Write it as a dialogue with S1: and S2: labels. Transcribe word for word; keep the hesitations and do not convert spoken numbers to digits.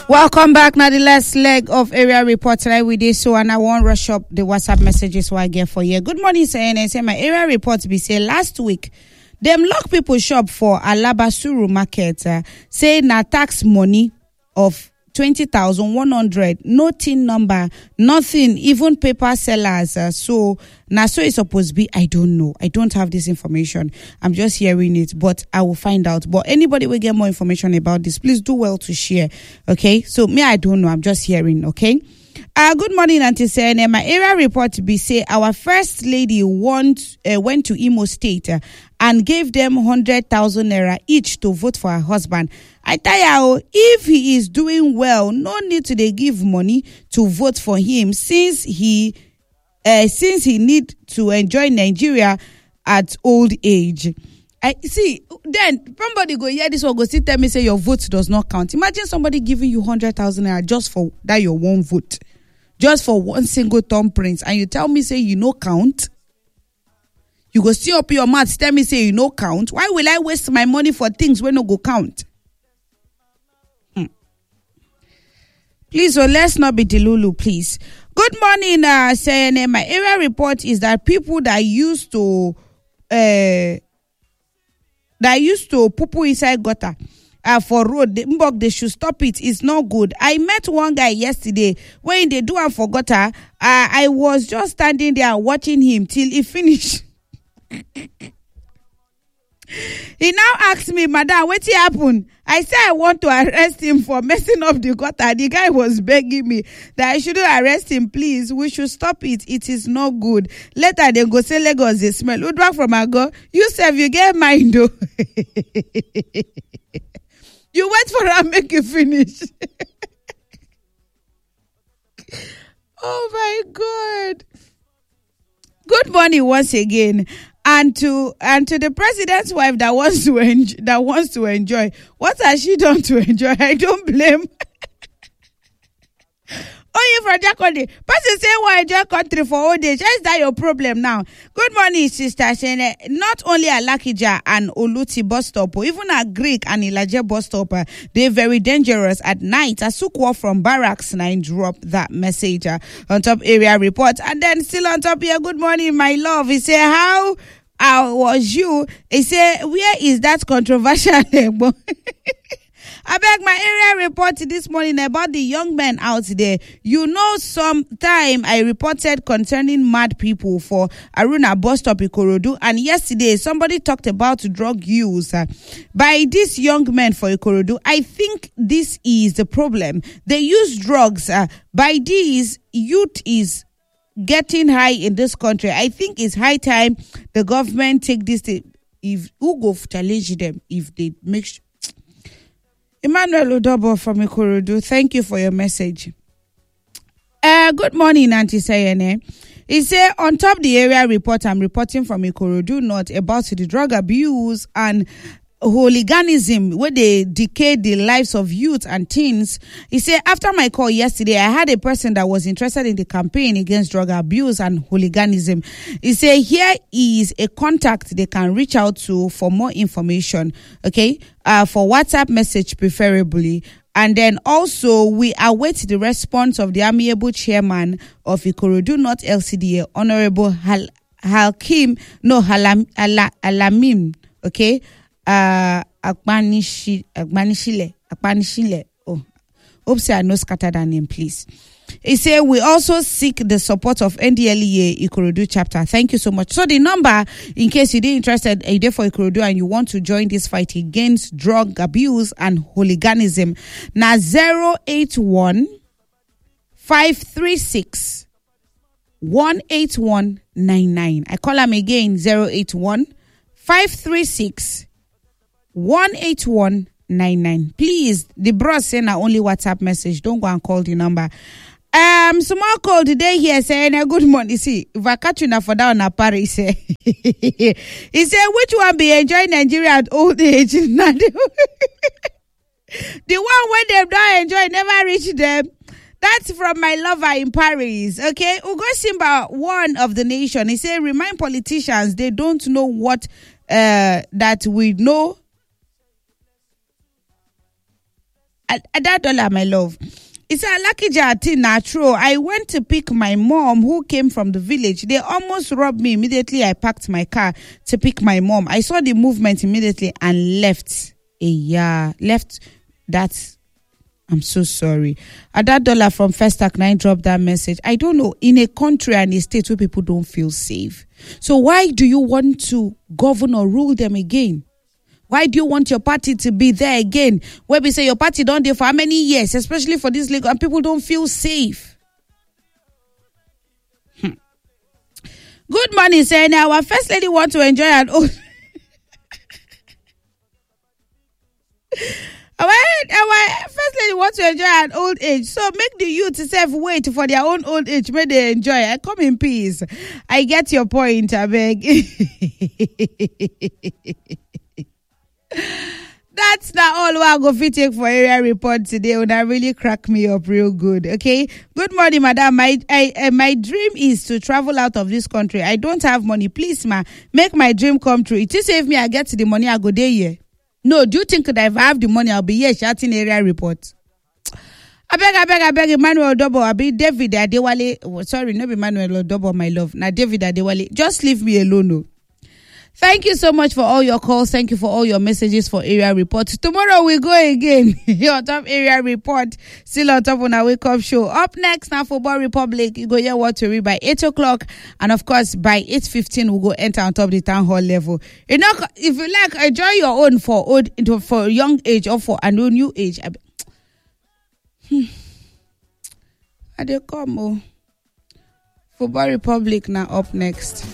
S1: Welcome back. Now the last leg of area report tonight with this, so and I won't rush up the WhatsApp messages what I get for you. Good morning, C N N. Say my area report be say last week them lock people shop for Alabasuru market. Uh, say na tax money of twenty thousand one hundred, no tin number, nothing, even paper sellers. Uh, so now so it's supposed to be. I don't know. I don't have this information. I'm just hearing it, but I will find out. But anybody will get more information about this, please do well to share. Okay. So me, I don't know. I'm just hearing. Okay. Uh, good morning, Auntie Sene. My area report be say our first lady want, uh, went to Imo State uh, and gave them one hundred thousand naira each to vote for her husband. I tell you, if he is doing well, no need to they give money to vote for him since he uh, since he need to enjoy Nigeria at old age. I see. Then somebody go, yeah, this one go see tell me say your vote does not count. Imagine somebody giving you one hundred thousand naira just for that your one vote. Just for one single thumbprint, and you tell me say you no count. You go still up your mouth, tell me say you no count. Why will I waste my money for things when no go count? Hmm. Please, so let's not be delulu, please. Good morning, uh, C N N. My area report is that people that used to uh that used to poo-poo inside gutter. Uh, for road, the Mbok, they should stop it. It's not good. I met one guy yesterday when they do and forgot her. Uh, I was just standing there watching him till he finished. He now asked me, Madam, what happened? I said I want to arrest him for messing up the gutter. The guy was begging me that I shouldn't arrest him, please. We should stop it. It is not good. Later they go say Lagos they smell. Who back from Ago? You say you get mind though. You wait for her, make you finish. Oh my God. Good morning once again. And to and to the president's wife that wants to enjoy, that wants to enjoy. What has she done to enjoy? I don't blame. Oh, you from Jakode. Person say why enjoy country for old age. Is that your problem now? Good morning, sister. Not only Alakija and Oluti bus stop, but even a Greek and Ilaje bus stop, uh, they're very dangerous at night. Asukwa from Barracks nine dropped that message uh, on top area report. And then still on top here, good morning, my love. He say, how uh, was you? He say, where is that controversial? I beg my area report this morning about the young men out there. You know, some time I reported concerning mad people for Aruna bus stop Ikorodu, and yesterday somebody talked about drug use uh, by these young men for Ikorodu. I think this is the problem. They use drugs. Uh, by these, youth is getting high in this country. I think it's high time the government take this. To, if who go challenge them if they make sure. Emmanuel Odobo from Ikorodu, thank you for your message. Uh, good morning, Auntie Sayene. He said, on top the area report, I'm reporting from Ikorodu North about the drug abuse and hooliganism where they decay the lives of youth and teens. He said, after my call yesterday, I had a person that was interested in the campaign against drug abuse and hooliganism. He said, here is a contact they can reach out to for more information. Okay. Uh, for WhatsApp message preferably. And then also we await the response of the amiable chairman of Ikorodu North L C D A, Honorable Hal- Halkim, no, Halam, Ala, Alamim. Okay. Uh, Akbanishile, Akbanishile. Oh, oops, I know scattered that name, please. He said, we also seek the support of N D L E A Ikorodu chapter. Thank you so much. So the number, in case you're interested, a day for Ikorodu and you want to join this fight against drug abuse and hooliganism, now zero eight one, five three six, one eight one nine nine. I call him again, zero eight one, five three six, one eight one nine nine. Please, the bros send our only WhatsApp message. Don't go and call the number. Um, someone called today here saying, good morning. See, if I catch you now for that on Paris, he said, he said, which one be enjoying Nigeria at old age? The one where they don't enjoy never reach them. That's from my lover in Paris. Okay, Ugo Simba, one of the nation. He said, remind politicians they don't know what uh that we know. That dollar, my love. It's a lucky jati natural. I went to pick my mom who came from the village. They almost robbed me. Immediately, I parked my car to pick my mom. I saw the movement immediately and left. Yeah, left. That's, I'm so sorry. At that dollar from First Act nine dropped that message. I don't know, in a country and a state where people don't feel safe. So why do you want to govern or rule them again? Why do you want your party to be there again? Where we say your party don't there for how many years, especially for this league, and people don't feel safe. Hmm. Good morning, saying our first lady want to enjoy an old. our, our first lady want to enjoy an old age, so make the youth self wait for their own old age when they enjoy. I come in peace. I get your point, I beg. That's not all I go fit take for area report today. And that really crack me up real good. Okay. Good morning, madam. My I, uh, my dream is to travel out of this country. I don't have money. Please, ma, make my dream come true. It is save me. I get the money. I go there. Here. No, do you think that if I have the money, I'll be here shouting area report? I beg, I beg, I beg, Emmanuel Double. I be David Adewale. Oh, sorry, not Emmanuel Double, my love. Now David Adewale. Just leave me alone. No. Thank you so much for all your calls. Thank you for all your messages for area report. Tomorrow we go again. On top area report. Still on top on our wake up show. Up next now, Football Republic. You go hear what to read by eight o'clock. And of course, by eight fifteen, we'll go enter on top the town hall level. You know, if you like, enjoy your own for old, for young age or for a new age. Hmm. I dey come. Oh. Football Republic now up next.